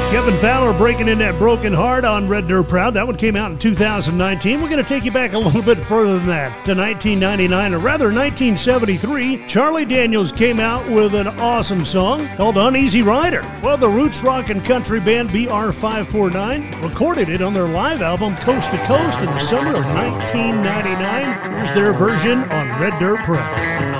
Kevin Fowler breaking in that Broken Heart on Red Dirt Proud. That one came out in 2019. We're going to take you back a little bit further than that, to 1999, or rather 1973. Charlie Daniels came out with an awesome song called Uneasy Rider. Well, the roots rock and country band BR549 recorded it on their live album Coast to Coast in the summer of 1999. Here's their version on Red Dirt Proud.